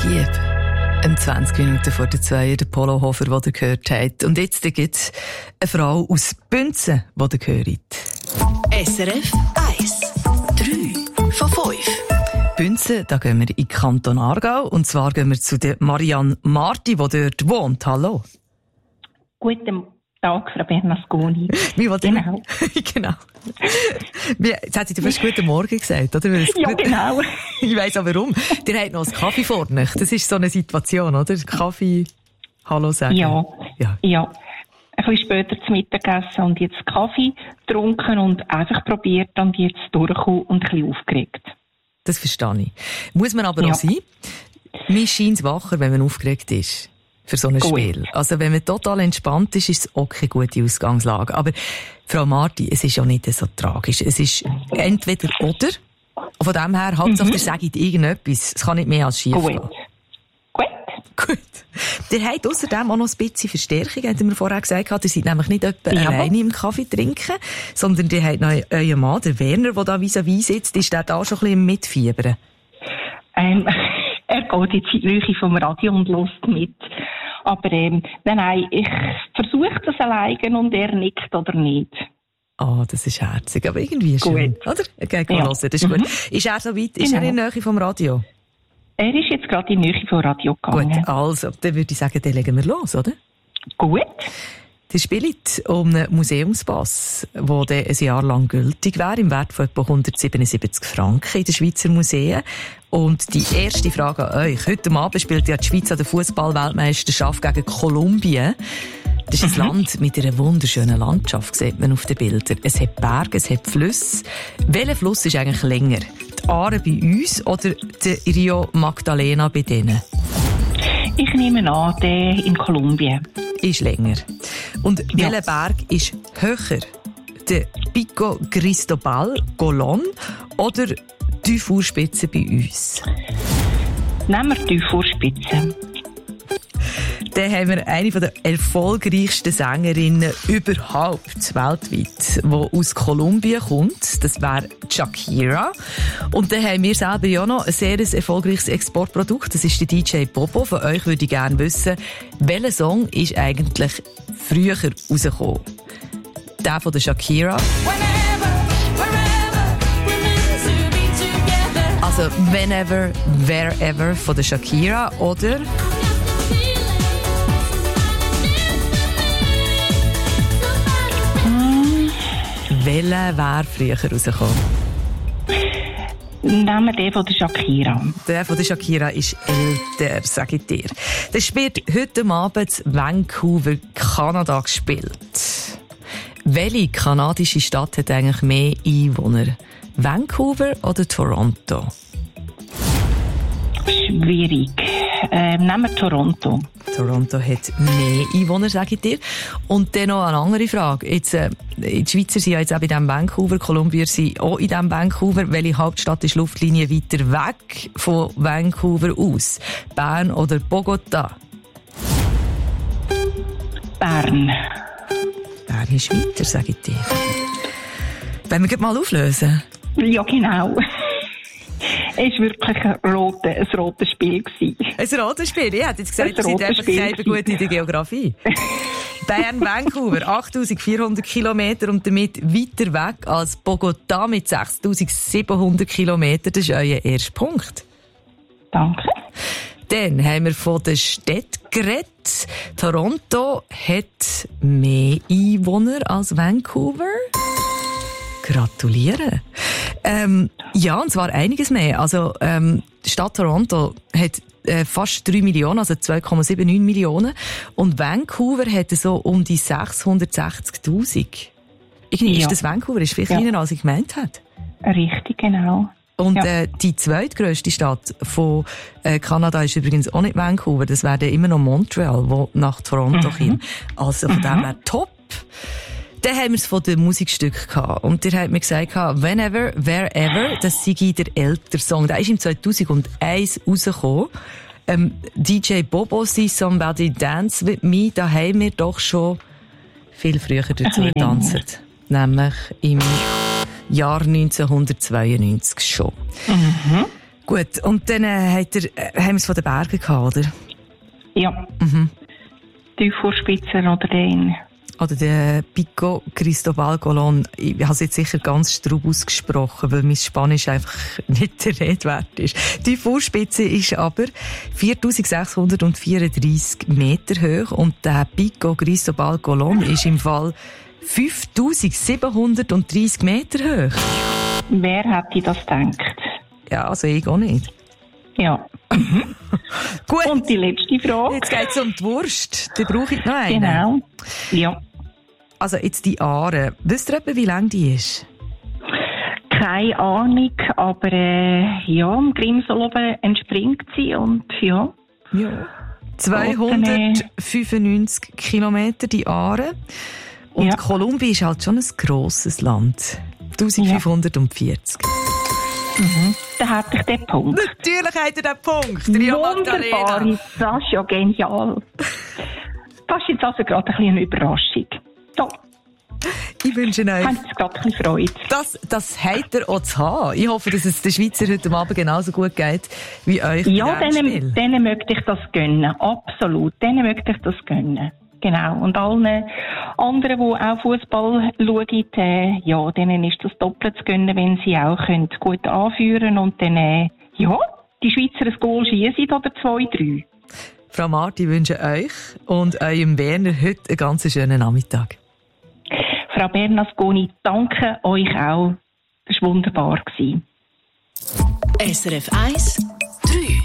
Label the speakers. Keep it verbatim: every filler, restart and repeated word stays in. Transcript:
Speaker 1: Gieb. Um zwanzig Minuten vor der zwei, der Polo Hofer, den ihr gehört habt. Und jetzt gibt es eine Frau aus Bünzen, die ihr hört.
Speaker 2: S R F eins. drei von fünf.
Speaker 1: Bünzen, da gehen wir in den Kanton Aargau. Und zwar gehen wir zu der Marianne Marti, die dort wohnt. Hallo.
Speaker 3: Guten Tag, Frau Bernasconi.
Speaker 1: Wie wollt ihr?
Speaker 3: Genau.
Speaker 1: Genau. Jetzt hat sie dir fast guten Morgen gesagt, oder?
Speaker 3: Ja, gut... genau.
Speaker 1: Ich weiss auch warum. Ihr habt noch einen Kaffee vorne. Das ist so eine Situation, oder? Kaffee, Hallo sagen.
Speaker 3: Ja,
Speaker 1: ja.
Speaker 3: ja. Ein bisschen später zu Mittag gegessen und jetzt Kaffee getrunken und einfach probiert und jetzt durchkommen und ein bisschen aufgeregt.
Speaker 1: Das verstehe ich. Muss man aber
Speaker 3: ja.
Speaker 1: auch sein. Man scheint wacher, wenn man aufgeregt ist. Für so ein Gut. Spiel. Also wenn man total entspannt ist, ist es auch keine gute Ausgangslage. Aber Frau Marti, es ist ja nicht so tragisch. Es ist entweder oder. Von dem her, Hauptsache, mhm. ihr sagt irgendetwas. Es kann nicht mehr als schief
Speaker 3: Gut.
Speaker 1: gehen.
Speaker 3: Gut.
Speaker 1: Gut. Ihr habt außerdem auch noch ein bisschen Verstärkung, habt ihr mir vorher gesagt. Ihr seid nämlich nicht etwa
Speaker 3: ja.
Speaker 1: alleine im Kaffee trinken, sondern ihr habt noch euren Mann, der Werner, der da vis-à-vis sitzt. Ist der da schon ein bisschen im Mitfiebern?
Speaker 3: Ähm, er geht jetzt in die Nähe vom Radio und hört mit. Aber ähm, nein, nein, ich versuche das alleine und er nickt oder nicht.
Speaker 1: Ah, oh, das ist herzig, aber irgendwie schön.
Speaker 3: Gut.
Speaker 1: Oder? Okay,
Speaker 3: ja.
Speaker 1: hören, das ist gut. Mhm. Ist er so weit? Ist genau. er in der Nähe vom Radio?
Speaker 3: Er ist jetzt gerade in die Nähe vom Radio gegangen.
Speaker 1: Gut, also, dann würde ich sagen, dann legen wir los, oder?
Speaker 3: Gut.
Speaker 1: Der spielt um einen Museumspass, der ein Jahr lang gültig wäre, im Wert von etwa hundertsiebenundsiebzig Franken in den Schweizer Museen. Und die erste Frage an euch. Heute Abend spielt ja die Schweiz an der Fußball-Weltmeisterschaft gegen Kolumbien. Das ist ein mhm. Land mit einer wunderschönen Landschaft, sieht man auf den Bildern. Es hat Berge, es hat Flüsse. Welcher Fluss ist eigentlich länger? Die Aare bei uns oder der Rio Magdalena bei denen?
Speaker 3: Ich nehme an, der in Kolumbien.
Speaker 1: Ist länger. Und
Speaker 3: ja.
Speaker 1: welcher Berg ist höher? Der Pico Cristobal, Colón oder die Fußspitze bei uns?
Speaker 3: Nehmen wir die Fußspitze.
Speaker 1: Dann haben wir eine der erfolgreichsten Sängerinnen überhaupt weltweit, die aus Kolumbien kommt. Das wäre Shakira. Und dann haben wir selber ja noch ein sehr erfolgreiches Exportprodukt. Das ist der D J Bobo. Von euch würde ich gerne wissen, welcher Song ist eigentlich früher rausgekommen? Der von der Shakira. Also Whenever, Wherever von der Shakira oder... Welcher wäre früher rausgekommen?
Speaker 3: Nehmen wir den von der Shakira.
Speaker 1: Der von der Shakira ist älter, sage ich dir. Das wird heute Abend in Vancouver, Kanada gespielt. Welche kanadische Stadt hat eigentlich mehr Einwohner? Vancouver oder Toronto?
Speaker 3: Schwierig. Ähm, nehmen wir Toronto.
Speaker 1: Toronto hat mehr Einwohner, sage ich dir. Und dann noch eine andere Frage. Jetzt, äh, die Schweizer sind ja jetzt auch in diesem Vancouver, Kolumbier sind auch in diesem Vancouver. Welche Hauptstadt ist Luftlinie weiter weg von Vancouver aus? Bern oder Bogota?
Speaker 3: Bern.
Speaker 1: Bern ist weiter, sage ich dir. Wollen wir mal auflösen?
Speaker 3: Ja, genau. Es war wirklich ein rotes, ein rotes Spiel.
Speaker 1: Ein rotes Spiel? Ich hätte jetzt gesagt, ihr seid einfach selber gut in der Geografie. Bern, Vancouver, achttausendvierhundert Kilometer und damit weiter weg als Bogota mit sechstausendsiebenhundert Kilometer. Das ist euer erster Punkt.
Speaker 3: Danke.
Speaker 1: Dann haben wir von der Stadt geredet. Toronto hat mehr Einwohner als Vancouver. Gratuliere. Ähm, ja, und zwar einiges mehr. Also, ähm, die Stadt Toronto hat äh, fast drei Millionen, also zwei Komma neunundsiebzig Millionen. Und Vancouver hat so um die sechshundertsechzigtausend. Irgendwie
Speaker 3: ja.
Speaker 1: ist das Vancouver, ist viel
Speaker 3: ja.
Speaker 1: kleiner, als ich gemeint habe.
Speaker 3: Richtig, genau.
Speaker 1: Und
Speaker 3: ja.
Speaker 1: äh, die zweitgrösste Stadt von äh, Kanada ist übrigens auch nicht Vancouver. Das wäre immer noch Montreal, wo nach Toronto mhm. kommt. Also von mhm. dem her top. Dann haben wir es von den Musikstücken gehabt. Und der hat mir gesagt, Whenever, Wherever, das sei der ältere Song. Der ist im zweitausendeins rausgekommen. Ähm, D J Bobo, «See Somebody Dance With Me», da haben wir doch schon viel früher dazu getanzt. Nämlich im Jahr neunzehnhundertzweiundneunzig schon.
Speaker 3: Mhm.
Speaker 1: Gut, und dann äh, hat er, äh, haben wir es von den Bergen gehabt, oder?
Speaker 3: Ja.
Speaker 1: Mhm.
Speaker 3: Teufelsspitze oder den.
Speaker 1: Oder der Pico Cristobal Colón. Ich habe es jetzt sicher ganz strub ausgesprochen, weil mein Spanisch einfach nicht der Rede wert ist. Die Vorspitze ist aber viertausendsechshundertvierunddreissig Meter hoch und der Pico Cristobal Colón ist im Fall fünftausendsiebenhundertdreissig Meter hoch.
Speaker 3: Wer hätte das gedacht?
Speaker 1: Ja, also ich auch nicht.
Speaker 3: Ja.
Speaker 1: Gut.
Speaker 3: Und die letzte Frage.
Speaker 1: Jetzt geht es um die Wurst. Da brauche ich noch eine.
Speaker 3: Genau. Ja.
Speaker 1: Also jetzt die Aare. Wisst ihr etwa, wie lang die ist?
Speaker 3: Keine Ahnung, aber äh, ja, im Grimsel oben entspringt sie und ja.
Speaker 1: Ja. zweihundertfünfundneunzig Kilometer die Aare. Und
Speaker 3: Ja.
Speaker 1: Kolumbien ist halt schon ein grosses Land. eintausendfünfhundertvierzig.
Speaker 3: Mhm. Da hätte ich den Punkt.
Speaker 1: Natürlich hat er den Punkt. Ria Magdalena.
Speaker 3: Wunderbar, das ist ja genial. Das ist jetzt also gerade ein bisschen eine Überraschung. So,
Speaker 1: Ich wünsche euch,
Speaker 3: habt ihr gerade ein bisschen Freude.
Speaker 1: das, das habt ihr auch zu haben. Ich hoffe, dass es den Schweizer heute Abend genauso gut geht wie euch
Speaker 3: Ja,
Speaker 1: bei diesem Spiel.
Speaker 3: denen, denen möchte ich das gönnen. Absolut, denen möchte ich das gönnen. Genau. Und allen anderen, die auch Fußball schauen, äh, ja, denen ist das doppelt zu gönnen, wenn sie auch können gut anführen und dann, äh, ja, die Schweizer ein Goal schießen oder zwei, drei.
Speaker 1: Frau Marti, ich wünsche euch und eurem Werner heute einen ganz schönen Nachmittag.
Speaker 3: Frau Bernasconi, danke euch auch. Das war wunderbar.
Speaker 2: S R F eins, drei.